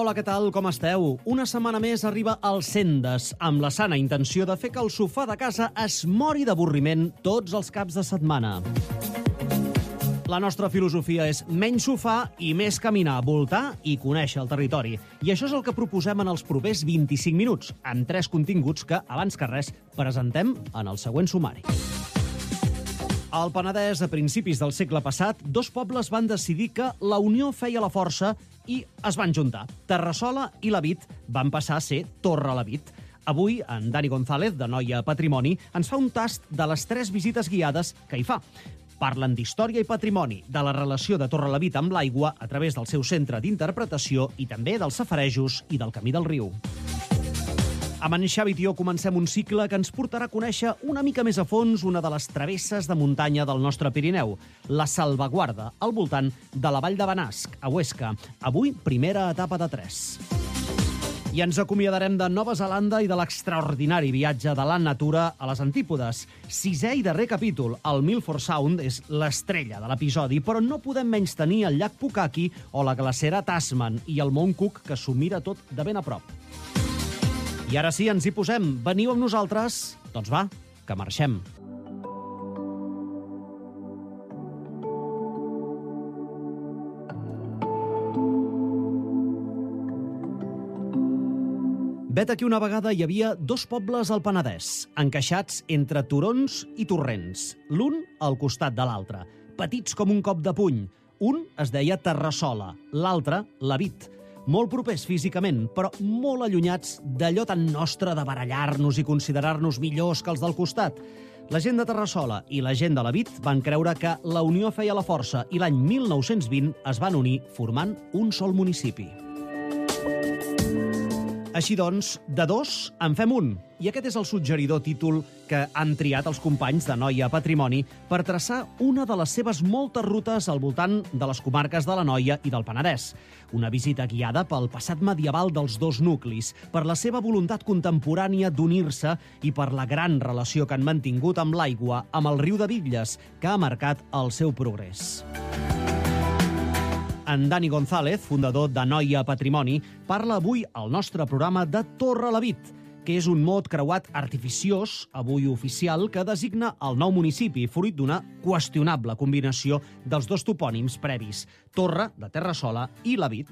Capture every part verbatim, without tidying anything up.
Hola, què tal? Com esteu? Una setmana més arriba al Sendes, amb la sana intenció de fer que el sofà de casa es mori d'avorriment tots els caps de setmana. La nostra filosofia és menys sofà i més caminar, voltar i conèixer el territori. I això és el que proposem en els propers vint-i-cinc minuts, amb tres continguts que, abans que res, presentem en el següent sumari. Al Penedès, a principis del segle passat, dos pobles van decidir que la unió feia la força i es van juntar. Terrassola i Lavit van passar a ser Torrelavit. Avui, en Dani González, de Noia Patrimoni, ens fa un tast de les tres visites guiades que hi fa. Parlen d'història i patrimoni, de la relació de Torrelavit amb l'aigua a través del seu centre d'interpretació i també dels safarejos i del camí del riu. Amb en Xavi Tió comencem un cicle que ens portarà a conèixer una mica més a fons una de les travesses de muntanya del nostre Pirineu, la Salvaguarda, al voltant de la Vall de Benasc, a Huesca. Avui, primera etapa de tres. I ens acomiadarem de Nova Zelanda i de l'extraordinari viatge de la natura a les antípodes. Sisè i darrer capítol, el Milford Sound, és l'estrella de l'episodi, però no podem menystenir el llac Pukaki o la glacera Tasman i el Mount Cook, que s'ho mira tot de ben a prop. I ara sí, ens hi posem. Veniu amb nosaltres? Doncs va, que marxem. Vet aquí una vegada hi havia dos pobles al Penedès, encaixats entre turons i torrents, l'un al costat de l'altre, petits com un cop de puny. Un es deia Terrassola, l'altre Lavit. Molt propers físicament, però molt allunyats d'allò tan nostre de barallar-nos i considerar-nos millors que els del costat. La gent de Terrassola i la gent de Lavit van creure que la unió feia la força i l'any mil nou-cents vint es van unir formant un sol municipi. Així doncs, de dos en fem un. I aquest és el suggeridor títol que han triat els companys de Noia Patrimoni per traçar una de les seves moltes rutes al voltant de les comarques de la Noia i del Penedès. Una visita guiada pel passat medieval dels dos nuclis, per la seva voluntat contemporània d'unir-se i per la gran relació que han mantingut amb l'aigua, amb el riu de Bitlles, que ha marcat el seu progrés. En Dani González, fundador de Noia Patrimoni, parla avui al nostre programa de Torrelavit, que és un mot creuat artificiós, avui oficial, que designa el nou municipi, fruit d'una qüestionable combinació dels dos topònims previs, Torre, de Terrassola, i Lavit.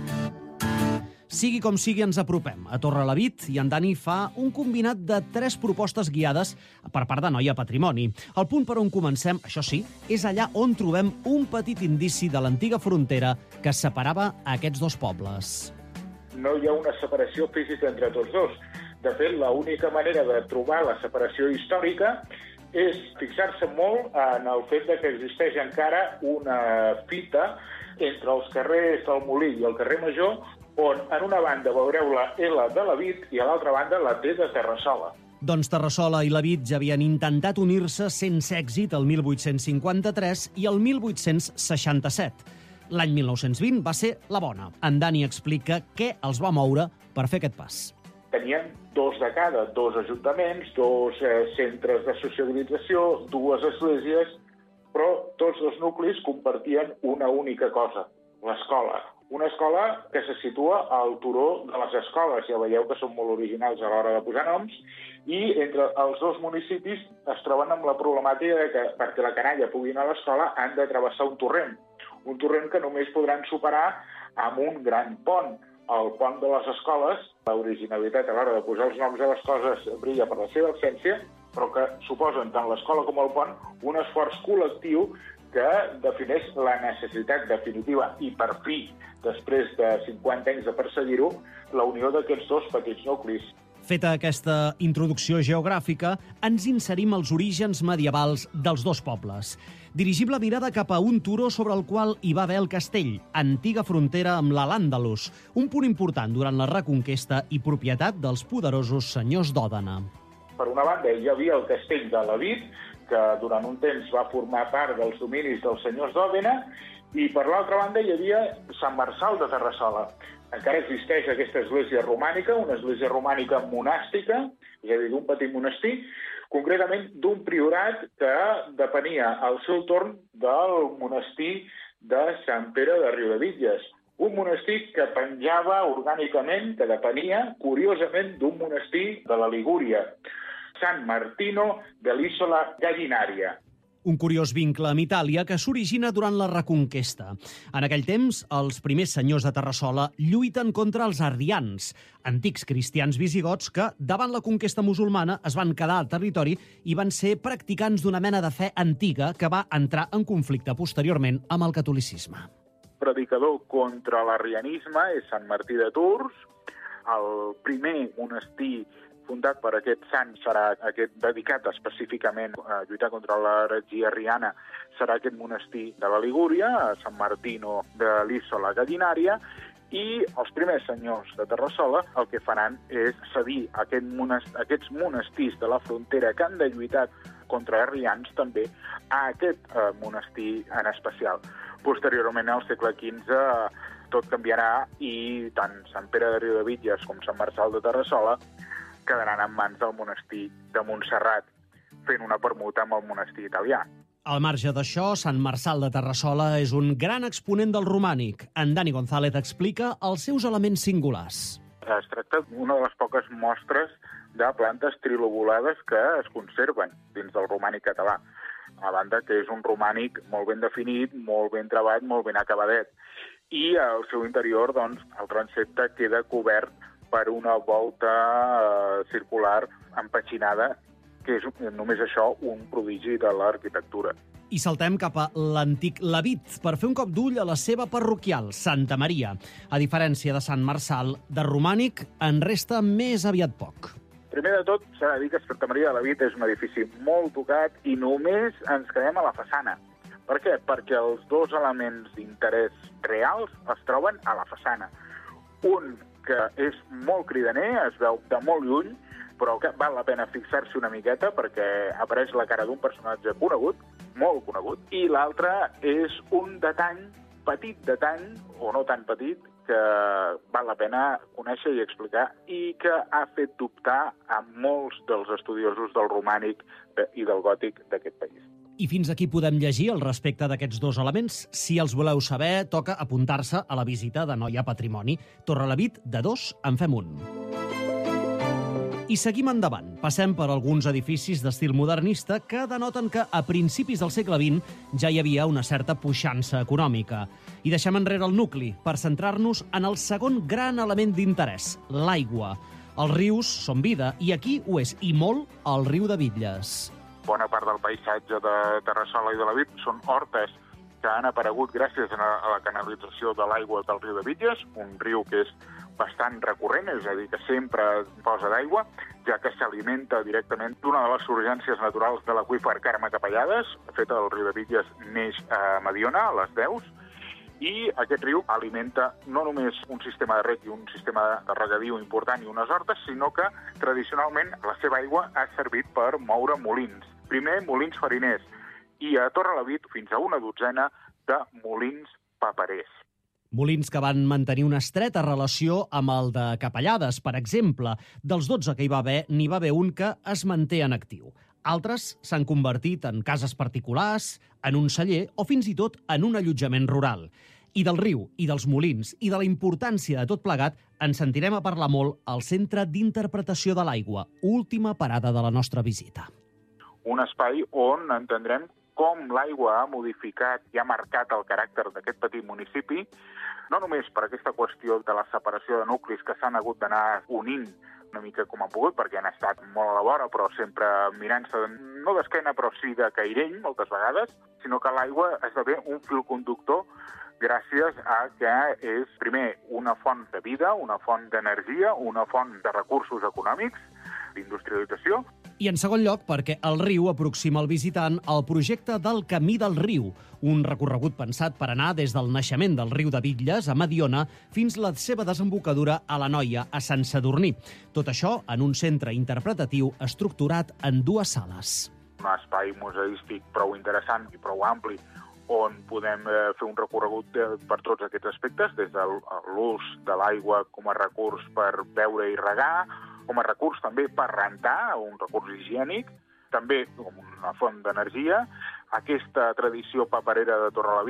Sigui com sigui, ens apropem a Torrelavit i en Dani fa un combinat de tres propostes guiades per part de Noia Patrimoni. El punt per on comencem, això sí, és allà on trobem un petit indici de l'antiga frontera que separava aquests dos pobles. No hi ha una separació física entre tots dos. De fet, l'única manera de trobar la separació històrica és fixar-se molt en el fet de que existeix encara una fita entre els carrers del Molí i el carrer Major, on en una banda veureu la L de Lavit i a l'altra banda la T de Terrassola. Doncs Terrassola i Lavit ja havien intentat unir-se sense èxit el mil vuit-cents cinquanta-tres i el mil vuit-cents seixanta-set. L'any mil nou-cents vint va ser la bona. En Dani explica què els va moure per fer aquest pas. Tenien dos de cada, dos ajuntaments, dos eh, centres de socialització, dues esglésies, però tots dos nuclis compartien una única cosa, l'escola. Una escola que se situa al turó de les escoles, ja veieu que són molt originals a l'hora de posar noms, i entre els dos municipis es troben amb la problemàtica que perquè la canalla pugui anar a l'escola han de travessar un torrent, un torrent que només podran superar amb un gran pont. El pont de les escoles, l'originalitat a l'hora de posar els noms de les coses brilla per la seva absència, però que suposen tant l'escola com el pont un esforç col·lectiu que defineix la necessitat definitiva i per fi, després de cinquanta anys de perseguir-ho, la unió d'aquests dos petits nuclis. Feta aquesta introducció geogràfica, ens inserim als orígens medievals dels dos pobles. Dirigim la mirada cap a un turó sobre el qual hi va haver el castell, antiga frontera amb l'Al-Àndalus, un punt important durant la Reconquesta i propietat dels poderosos senyors d'Òdena. Per una banda, hi havia el castell de Lavit, que durant un temps va formar part dels dominis dels senyors d'Òdena, i per l'altra banda hi havia Sant Marçal de Terrassola. Encara existeix aquesta església romànica, una església romànica monàstica, és a dir, d'un petit monestir, concretament d'un priorat que depenia al seu torn del monestir de Sant Pere de Riudebitlles. Un monestir que penjava orgànicament, que depenia, curiosament, d'un monestir de la Ligúria, Sant Martino dell'Isola Gallinaria. Un curiós vincle amb Itàlia que s'origina durant la Reconquesta. En aquell temps, els primers senyors de Terrassola lluiten contra els arrians, antics cristians visigots que, davant la conquesta musulmana, es van quedar al territori i van ser practicants d'una mena de fe antiga que va entrar en conflicte posteriorment amb el catolicisme. Predicador contra l'arrianisme és Sant Martí de Tours. El primer monestir fundat per aquest sant serà aquest dedicat específicament a lluitar contra l'heretgia arriana, serà aquest monestir de la Ligúria, a Sant Martino dell'Isola Gallinaria, i els primers senyors de Terrassola el que faran és cedir aquest monest aquests monestirs de la frontera que han de lluitar contra arrians també a aquest eh, monestir en especial. Posteriorment, al segle quinze, tot canviarà i tant Sant Pere de Riudebitlles com Sant Marçal de Terrassola quedaran en mans del monestir de Montserrat, fent una permuta amb el monestir italià. Al marge d'això, Sant Marçal de Terrassola és un gran exponent del romànic. En Dani González explica els seus elements singulars. Es tracta d'una de les poques mostres de plantes trilobulades que es conserven dins del romànic català. A banda que és un romànic molt ben definit, molt ben treballat, molt ben acabadet. I al seu interior, doncs, el transsepte queda cobert per una volta eh, circular empatxinada, que és només això un prodigi de l'arquitectura. I saltem cap a l'antic Levit per fer un cop d'ull a la seva parroquial, Santa Maria. A diferència de Sant Marçal, de romànic en resta més aviat poc. Primer de tot, s'ha de dir que Santa Maria de Levit és un edifici molt tocat i només ens quedem a la façana. Per què? Perquè els dos elements d'interès reals es troben a la façana. Un que és molt cridaner, es veu de molt lluny, però que val la pena fixar-s'hi una miqueta perquè apareix la cara d'un personatge conegut, molt conegut, i l'altre és un detall, petit detall, o no tan petit, que val la pena conèixer i explicar i que ha fet dubtar a molts dels estudiosos del romànic i del gòtic d'aquest país. I fins aquí podem llegir al respecte d'aquests dos elements. Si els voleu saber, toca apuntar-se a la visita de Noia Patrimoni. Torrelavit, de dos, en fem un. I seguim endavant. Passem per alguns edificis d'estil modernista que denoten que a principis del segle vint ja hi havia una certa puixança econòmica. I deixem enrere el nucli per centrar-nos en el segon gran element d'interès, l'aigua. Els rius són vida i aquí ho és, i molt, el riu de Bitlles. Bona part del paisatge de Terrassola i de Levit són hortes que han aparegut gràcies a la canalització de l'aigua del riu de Bitlles, un riu que és bastant recurrent, és a dir, que sempre posa d'aigua, ja que s'alimenta directament d'una de les urgències naturals de l'aqüífer Carme Capellades. De fet, el riu de Bitlles neix a Mediona, a les Deus, i aquest riu alimenta no només un sistema de reg i un sistema de regadiu important i unes hortes, sinó que tradicionalment la seva aigua ha servit per moure molins. Primer, molins fariners, i a Torrelavit fins a una dotzena de molins paperers. Molins que van mantenir una estreta relació amb el de Capellades, per exemple. Dels dotze que hi va haver, n'hi va haver un que es manté en actiu. Altres s'han convertit en cases particulars, en un celler o fins i tot en un allotjament rural. I del riu, i dels molins, i de la importància de tot plegat, ens sentirem a parlar molt al Centre d'Interpretació de l'Aigua, última parada de la nostra visita. Un espai on entendrem com l'aigua ha modificat i ha marcat el caràcter d'aquest petit municipi, no només per aquesta qüestió de la separació de nuclis que s'han hagut d'anar unint una mica com han pogut, perquè han estat molt a la vora, però sempre mirant-se, no d'esquena, però sí de cairell, moltes vegades, sinó que l'aigua esdevé un fil conductor gràcies a que és, primer, una font de vida, una font d'energia, una font de recursos econòmics, d'industrialització. I en segon lloc, perquè el riu aproxima el visitant al projecte del Camí del Riu, un recorregut pensat per anar des del naixement del riu de Bitlles, a Mediona, fins la seva desembocadura a la Noia, a Sant Sadurní. Tot això en un centre interpretatiu estructurat en dues sales. Un espai museístic prou interessant i prou ampli, on podem fer un recorregut per tots aquests aspectes, des de l'ús de l'aigua com a recurs per beure i regar, com a recurs també per rentar, un recurs higiènic, també com una font d'energia, aquesta tradició paperera de Torrelavit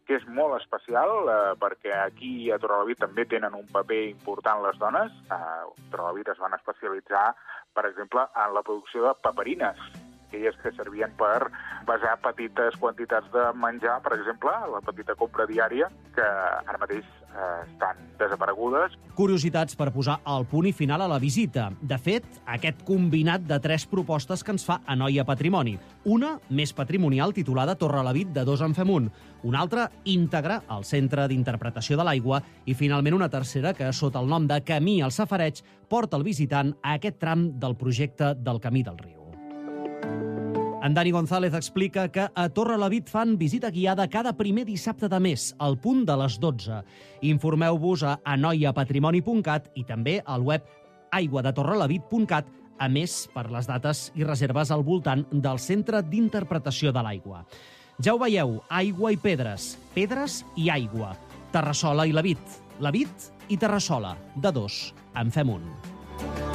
que és molt especial, eh, perquè aquí a Torrelavit també tenen un paper important les dones. A Torrelavit es van especialitzar, per exemple, en la producció de paperines, aquelles que servien per basar petites quantitats de menjar, per exemple, la petita compra diària, que ara mateix eh, estan desaparegudes. Curiositats per posar el punt i final a la visita. De fet, aquest combinat de tres propostes que ens fa Anoia Patrimoni. Una, més patrimonial, titulada Torrelavit de dos en fem un. Una altra, íntegra, al Centre d'Interpretació de l'Aigua. I finalment una tercera que, sota el nom de Camí al Safareig, porta el visitant a aquest tram del projecte del Camí del Riu. En Dani González explica que a Torrelavit fan visita guiada cada primer dissabte de mes, al punt de les dotze. Informeu-vos a anoia patrimoni punt cat i també al web aigua de torrelavit punt cat, a més per les dates i reserves al voltant del Centre d'Interpretació de l'Aigua. Ja ho veieu, aigua i pedres, pedres i aigua, Terrassola i Lavit, Lavit i Terrassola, de dos en fem un.